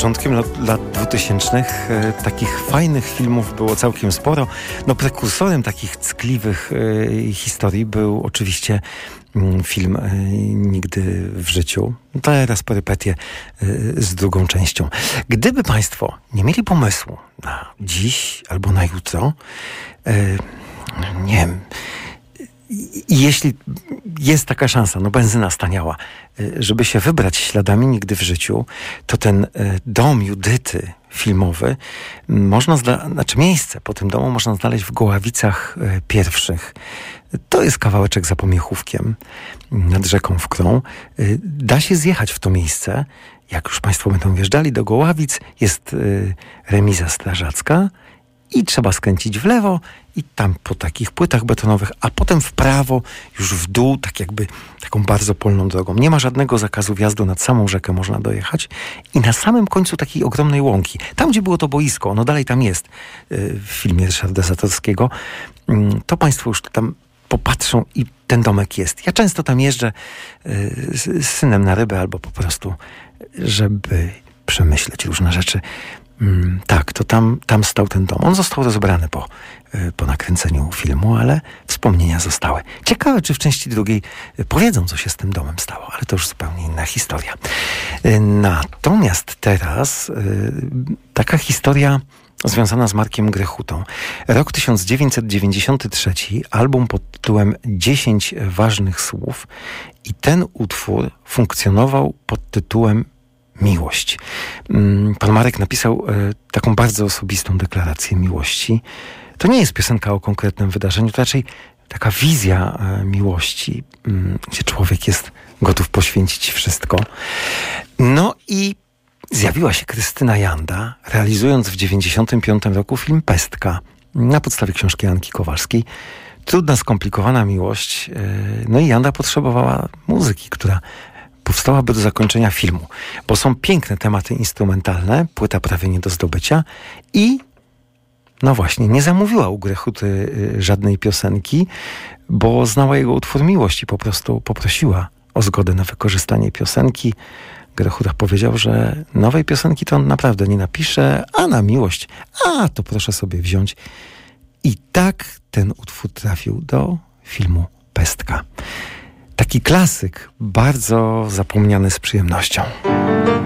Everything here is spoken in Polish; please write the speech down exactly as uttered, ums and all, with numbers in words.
początkiem lat, lat dwutysięcznych e, takich fajnych filmów było całkiem sporo. No prekursorem takich ckliwych e, historii był oczywiście mm, film e, Nigdy w życiu. Teraz perypetie e, z drugą częścią. Gdyby Państwo nie mieli pomysłu na dziś albo na jutro, e, nie wiem, i jeśli jest taka szansa, no benzyna staniała, żeby się wybrać śladami Nigdy w życiu, to ten dom Judyty filmowy, można zda- znaczy miejsce po tym domu można znaleźć w Goławicach Pierwszych. To jest kawałeczek za Pomiechówkiem nad rzeką Wkrą. Da się zjechać w to miejsce. Jak już Państwo będą wjeżdżali do Goławic, jest remiza strażacka i trzeba skręcić w lewo i tam po takich płytach betonowych, a potem w prawo, już w dół, tak jakby taką bardzo polną drogą. Nie ma żadnego zakazu wjazdu, nad samą rzekę można dojechać i na samym końcu takiej ogromnej łąki, tam gdzie było to boisko, ono dalej tam jest w filmie Ryszarda Zatorskiego, to Państwo już tam popatrzą i ten domek jest. Ja często tam jeżdżę z synem na rybę albo po prostu, żeby przemyśleć różne rzeczy. Mm, tak, to tam, tam stał ten dom. On został rozebrany po, y, po nakręceniu filmu, ale wspomnienia zostały. Ciekawe, czy w części drugiej y, powiedzą, co się z tym domem stało, ale to już zupełnie inna historia. Y, natomiast teraz y, taka historia związana z Markiem Grechutą. Rok tysiąc dziewięćset dziewięćdziesiąty trzeci, album pod tytułem dziesięć ważnych słów i ten utwór funkcjonował pod tytułem Miłość. Pan Marek napisał e, taką bardzo osobistą deklarację miłości. To nie jest piosenka o konkretnym wydarzeniu, to raczej taka wizja e, miłości, m, gdzie człowiek jest gotów poświęcić wszystko. No i zjawiła się Krystyna Janda, realizując w dziewięćdziesiątym piątym roku film Pestka na podstawie książki Anki Kowalskiej. Trudna, skomplikowana miłość. E, no i Janda potrzebowała muzyki, która powstałaby do zakończenia filmu, bo są piękne tematy instrumentalne, płyta prawie nie do zdobycia i no właśnie, nie zamówiła u Grechuty y, żadnej piosenki, bo znała jego utwór Miłość i po prostu poprosiła o zgodę na wykorzystanie piosenki. Grechuta powiedział, że nowej piosenki to on naprawdę nie napisze, a na Miłość, a to proszę sobie wziąć. I tak ten utwór trafił do filmu Pestka. Taki klasyk, bardzo zapomniany z przyjemnością.